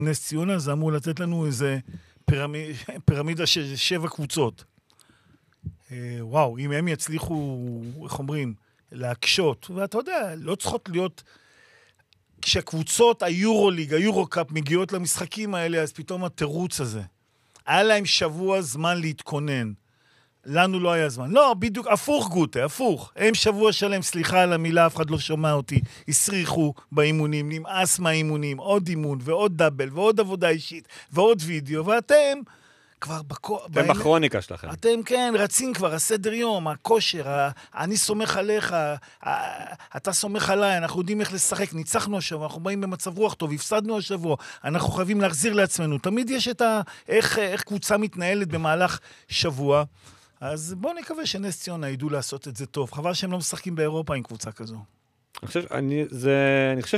נס ציונה זה אמור לתת לנו איזה פירמידה של 7 קבוצות. וואו, אם הם יצליחו, איך אומרים, להקשות, ואתה יודע, לא צריכות להיות, כשהקבוצות היורוליג, היורוקאפ מגיעות למשחקים האלה, אז פתאום התירוץ הזה. היה להם שבוע זמן להתכונן. לנו לא היה זמן. לא, בדיוק, הפוך גוטה, הפוך. הם שבוע שלהם, סליחה על המילה, אף אחד לא שומע אותי, הסריחו באימונים, נמאס מהאימונים, עוד אימון ועוד דאבל ועוד עבודה אישית ועוד וידאו, ואתם כבר אתם בכרוניקה שלכם. אתם כן, רצים כבר, הסדר יום, הכושר, אני סומך עליך, אתה סומך עליי, אנחנו יודעים איך לשחק, ניצחנו השבוע, אנחנו באים במצב רוח טוב, הפסדנו השבוע, אנחנו חייבים להחזיר לעצמנו. תמיד יש את איך קבוצה מתנהלת במהלך שבוע, אז בואו נקווה שנס ציונה ידעו לעשות את זה טוב. חבל שהם לא משחקים באירופה עם קבוצה כזו. אני חושב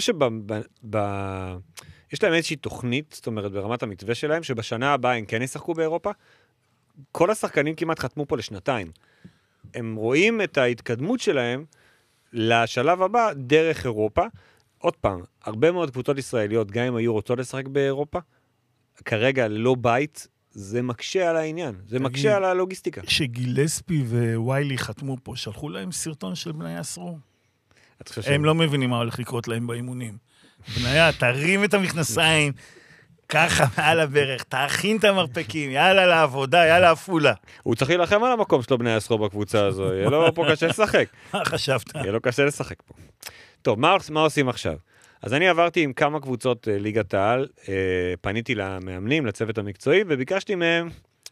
יש להם איזושהי תוכנית, זאת אומרת, ברמת המתווה שלהם, שבשנה הבאה הם כן ישחקו באירופה. כל השחקנים כמעט חתמו פה לשנתיים. הם רואים את ההתקדמות שלהם לשלב הבא דרך אירופה. עוד פעם, הרבה מאוד קבוצות ישראליות, גם אם היו רוצות לשחק באירופה, כרגע לא בית, זה מקשה על העניין. זה מקשה על הלוגיסטיקה. שגילספי וויילי חתמו פה, שלחו להם סרטון של בני אסרו. הם לא מבינים מה הולך לקרות להם באימונים. בניה, תרים את המכנסיים, ככה מעל הברך, תאכין את המרפקים, יאללה לעבודה, יאללה אפולה. הוא צריך להילחם על המקום שלו בני אסרו בקבוצה הזו, יהיה לו פה קשה לשחק. מה חשבת? יהיה לו קשה לשחק פה. טוב, מה עושים עכשיו? אז אני עברתי עם כמה קבוצות ליגת העל, פניתי למאמנים, לצוות המקצועי, וביקשתי מהם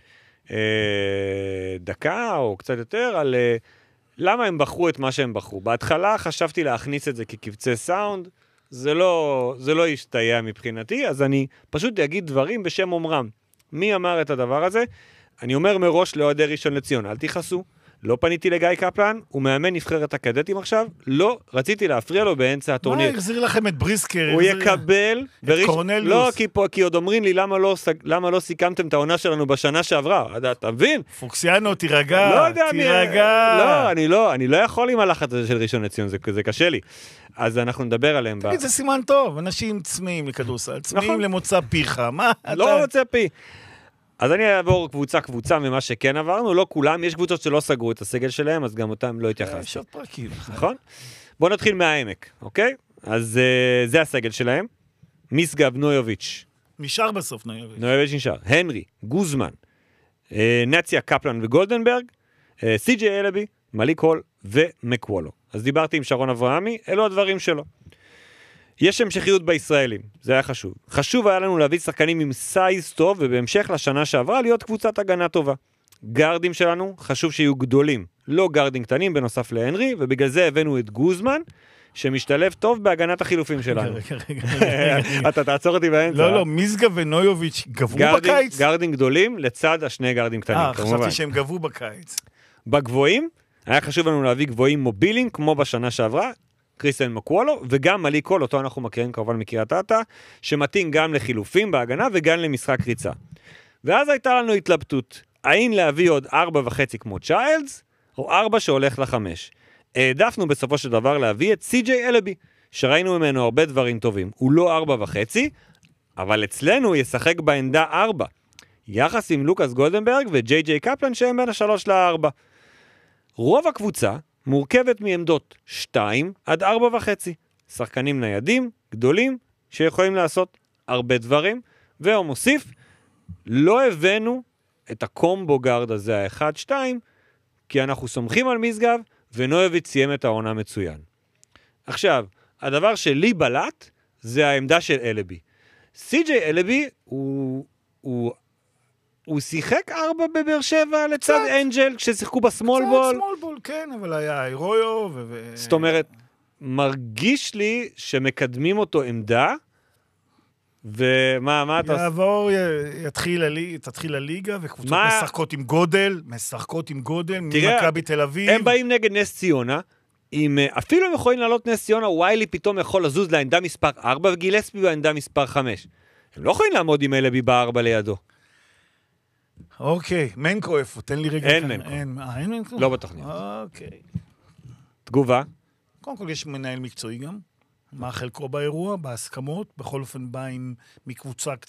דקה או קצת יותר על למה הם בחרו את מה שהם בחרו. בהתחלה חשבתי להכניס את זה כקבצי סאונד, זה לא ישתהיה מבחינתי, אז אני פשוט אגיד דברים בשם אומרם. מי אמר את הדבר הזה? אני אומר מראש לאוהדי ראשון לציון, אל תיחסו, לא פניתי לגיא קפלן, הוא מאמן נבחרת הקדטים עכשיו, לא רציתי להפריע לו באמצע הטורניר. מה, החזיר לכם את בריסקר? הוא יקבל, את קורנליוס. לא, כי עוד אומרים לי למה לא סיכמתם את העונה שלנו בשנה שעברה, אתה מבין? פוקסיאנו, תירגע, לא יודע, תירגע. אני לא יכול עם הלחץ הזה של ראשון לציון, זה קשה לי. אז אנחנו נדבר עליהם. תגיד, זה סימן טוב, אנשים צמאים לכדורסל, צמאים למוצא פיך, מה? לא מוצא פי. אז אני אעבור קבוצה ממה שכן עברנו, לא כולם, יש קבוצות שלא סגרו את הסגל שלהם, אז גם אותם לא התייחסתי. יש עוד פרקים. נכון? בואו נתחיל מהעמק, אוקיי? אז זה הסגל שלהם. משגב, נויוביץ'. נשאר בסוף נויוביץ'. נויוביץ' נשאר. הנרי, גוזמן, נציה, קפלן וגולדנברג, סי.ג'יי אלבי, מליק הול ומקוולו. אז דיברתי עם שרון אברהמי, אלו הדברים שלו. יש המשכיות בישראלים, זה היה חשוב. חשוב היה לנו להביא שחקנים עם סייז טוב, ובהמשך לשנה שעברה להיות קבוצת הגנה טובה. גרדים שלנו חשוב שיהיו גדולים, לא גרדים קטנים בנוסף להנרי, ובגלל זה הבאנו את גוזמן, שמשתלב טוב בהגנת החילופים שלנו. רגע. אתה תעצור אותי באמצע. לא, משגב ונויוביץ' גבו בקיץ? גרדים גדולים לצד השני גרדים קטנים. חשבתי שהם גבו בקיץ. בגבוהים, היה חשוב לנו להביא גבוהים מובילים, כמו בשנה שעברה, קריסטיאן מקוולו, וגם מליק הול, אותו אנחנו מכירים כמובן מקריית אתא, שמתאים גם לחילופים בהגנה וגם למשחק ריצה. ואז הייתה לנו התלבטות, האם להביא עוד 4.5 כמו צ'יילדס, או 4 שהולך ל5. העדפנו בסופו של דבר להביא את סי.ג'יי אלבי, שראינו ממנו הרבה דברים טובים. הוא לא 4.5, אבל אצלנו הוא ישחק בעמדה 4. יחס עם לוקאס גולדנברג וג'יי קפלן שהם בין 3 ל4. רוב הקבוצה מורכבת מעמדות 2 עד 4.5. שחקנים ניידים, גדולים, שיכולים לעשות הרבה דברים, והוא מוסיף, לא הבאנו את הקומבו גארד הזה, ה-1-2, כי אנחנו סומכים על משגב, ונויוביץ' סיים את העונה מצוין. עכשיו, הדבר שלי בלט, זה העמדה של אלבי. סי.ג'יי אלבי הוא שיחק 4 בבאר שבע לצד אנג'ל, כששיחקו בסמול בול. קצת סמול בול, כן, אבל היה אירויו זאת אומרת, מרגיש לי שמקדמים אותו עמדה, ומה אתה... יעבור, תתחיל הליגה, וקבוצות משחקות עם גודל, ממכבי תל אביב. הם באים נגד נס ציונה, אפילו הם יכולים לעלות נס ציונה, וויילי פתאום יכול לזוז לעמדה מספר 4, וגילספי בעמדה מספר 5. הם לא יכולים לעמוד עם אלבי ב4 לידו. אוקיי, מנקו איפה? תן לי רגע. אין מנקו. אין מנקו? לא בתוכנית. אוקיי. תגובה? קודם כל יש מנהל מקצועי גם. מה חלקו באירוע, בהסכמות, בכל אופן בא מקבוצה